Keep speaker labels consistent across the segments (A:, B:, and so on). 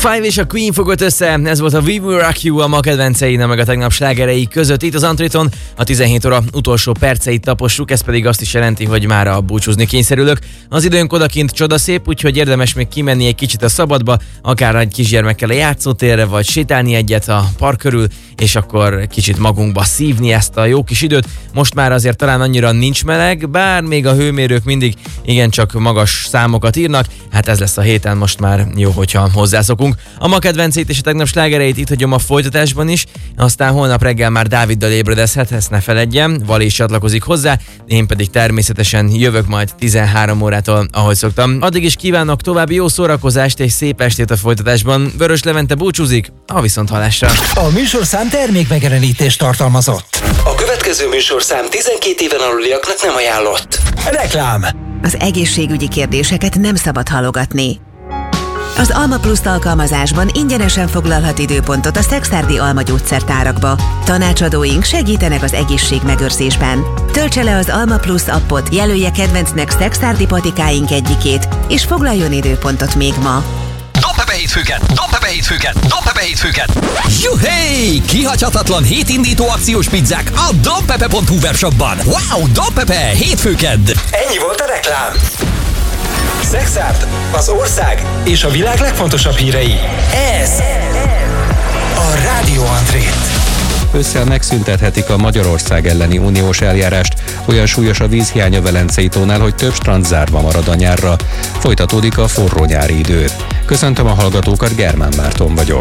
A: Five és a Queen fogott össze, ez volt a We Will Rock You a ma kedvencein, meg a tegnap slágerei között. Itt az Antréton a 17 óra utolsó perceit tapossuk, ez pedig azt is jelenti, hogy mára búcsúzni kényszerülök. Az időnk odakint csodaszép, úgyhogy érdemes még kimenni egy kicsit a szabadba, akár egy kisgyermekkel a játszótérre, vagy sétálni egyet a park körül, és akkor kicsit magunkba szívni ezt a jó kis időt. Most már azért talán annyira nincs meleg, bár még a hőmérők mindig igencsak magas számokat írnak, hát ez lesz a héten, most már jó, hogyha hozzászokunk. A ma kedvencét és a tegnap slágereit itt hagyom a folytatásban is, aztán holnap reggel már Dáviddal ébredezhet, ezt ne feledjem, Vali is csatlakozik hozzá, én pedig természetesen jövök majd 13 órától, ahogy szoktam. Addig is kívánok további jó szórakozást és szép estét a folytatásban. Vörös Levente búcsúzik, a viszonthallásra.
B: A műsorszám termékmegjelenítést tartalmazott.
C: A következő műsorszám 12 éven aluliaknak nem ajánlott.
B: Reklám.
D: Az egészségügyi kérdéseket nem szabad halogatni. Az Alma Plus alkalmazásban ingyenesen foglalhat időpontot a Szekszárdi Alma gyógyszertárakba. Tanácsadóink segítenek az egészségmegőrzésben. Töltse le az Alma Plus appot, jelölje kedvencnek Szekszárdi patikáink egyikét, és foglaljon időpontot még ma.
E: Dobd be hétfőket! Juhé! Kihagyhatatlan hétindító akciós pizzák a dobpepe.hu webshopban. Wow, Dobpepe, hétfőkedd!
C: Ennyi volt a reklám. Szekszárd, az ország és a világ legfontosabb hírei. Ez a Rádió Andrét.
F: Ősszel megszüntethetik a Magyarország elleni uniós eljárást. Olyan súlyos a vízhiány a Velencei tónál, hogy több strand zárva marad a nyárra. Folytatódik a forró nyári idő. Köszöntöm a hallgatókat, Germán Márton vagyok.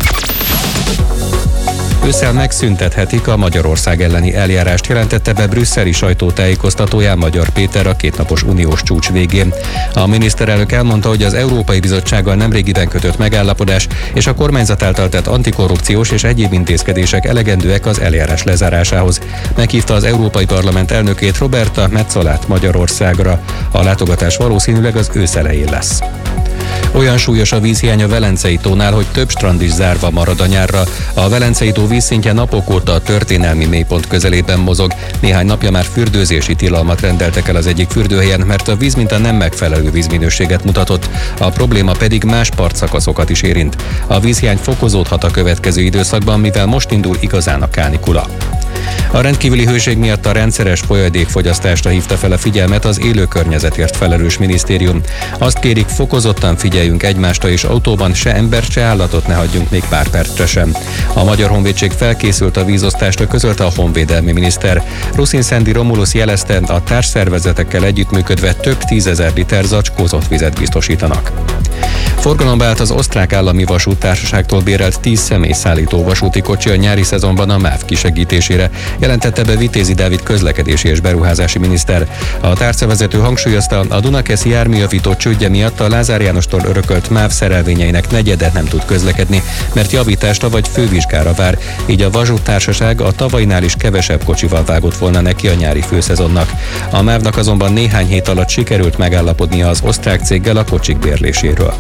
F: Ősszel megszüntethetik a Magyarország elleni eljárást, jelentette be brüsszeli sajtótájékoztatóján Magyar Péter a kétnapos uniós csúcs végén. A miniszterelnök elmondta, hogy az Európai Bizottsággal nemrégiben kötött megállapodás és a kormányzat által tett antikorrupciós és egyéb intézkedések elegendőek az eljárás lezárásához. Meghívta az Európai Parlament elnökét, Roberta Metzolát Magyarországra. A látogatás valószínűleg az ősz elején lesz. Olyan súlyos a vízhiány a Velencei tónál, hogy több strand is zárva marad a nyárra. A Velencei tó vízszintje napok óta a történelmi mélypont közelében mozog. Néhány napja már fürdőzési tilalmat rendeltek el az egyik fürdőhelyen, mert a vízminta nem megfelelő vízminőséget mutatott. A probléma pedig más partszakaszokat is érint. A vízhiány fokozódhat a következő időszakban, mivel most indul igazán a kánikula. A rendkívüli hőség miatt a rendszeres folyadékfogyasztásra hívta fel a figyelmet az élő környezetért felelős minisztérium. Azt kérik, fokozottan figyeljünk egymásra, és autóban se embert, se állatot ne hagyjunk még pár percre sem. A Magyar Honvédség felkészült a vízosztásra, közölte a honvédelmi miniszter. Ruszin Szendi Romulus jelezte, a társszervezetekkel együttműködve több 10 000 liter zacskózott vizet biztosítanak. Forgalomba állt az Osztrák Állami Vasúttársaságtól bérelt 10 személyszállító vasúti kocsi a nyári szezonban a MÁV kisegítésére, jelentette be Vitézi Dávid közlekedési és beruházási miniszter. A tárcavezető hangsúlyozta, a Dunakeszi járműjavító csődje miatt a Lázár Jánostól örökölt MÁV szerelvényeinek negyede nem tud közlekedni, mert javításra vagy fővizsgára vár, így a vasúttársaság a tavainál is kevesebb kocsival vágott volna neki a nyári főszezonnak. A MÁV-nak azonban néhány hét alatt sikerült megállapodnia az osztrák céggel a kocsik bérléséről.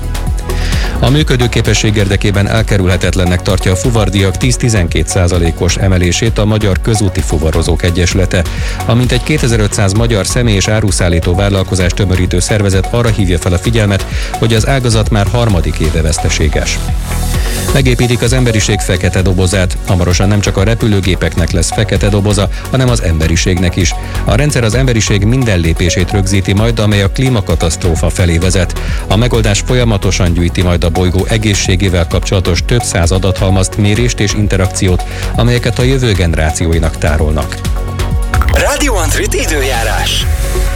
F: A működőképesség érdekében elkerülhetetlennek tartja a fuvardiak 10-12%-os emelését a Magyar Közúti Fuvarozók Egyesülete. A mintegy 2500 magyar személy- és áruszállító vállalkozást tömörítő szervezet arra hívja fel a figyelmet, hogy az ágazat már harmadik éve veszteséges. Megépítik az emberiség fekete dobozát. Hamarosan nem csak a repülőgépeknek lesz fekete doboza, hanem az emberiségnek is. A rendszer az emberiség minden lépését rögzíti majd, amely a klímakatasztrófa felé vezet. A megoldás folyamatosan gyűjti majd a bolygó egészségével kapcsolatos több száz adathalmazt, mérést és interakciót, amelyeket a jövő generációinak tárolnak.
C: Rádió Andrét időjárás.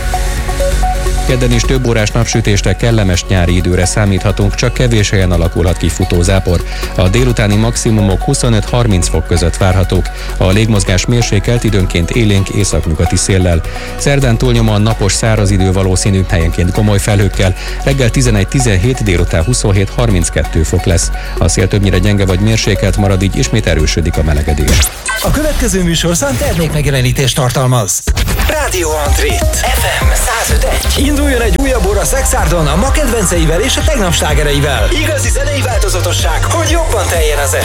F: Kedden is több órás napsütésre, kellemes nyári időre számíthatunk, csak kevés helyen alakulhat ki futózápor. A délutáni maximumok 25-30 fok között várhatók. A légmozgás mérsékelt, időnként élénk északnyugati széllel. Szerdán túlnyomóan napos száraz idő valószínű, helyenként gomoly felhőkkel. Reggel 11-17, délután 27-32 fok lesz. A szél többnyire gyenge vagy mérsékelt marad, így ismét erősödik a melegedés.
B: A következő műsorszám termékmegjelenítést tartalmaz.
C: Rádió Andrét. FM 105.1.
B: Induljon egy újabb óra Szekszárdon a ma kedvenceivel és a tegnap slágereivel.
C: Igazi zenei változatosság, hogy jobban teljen az este.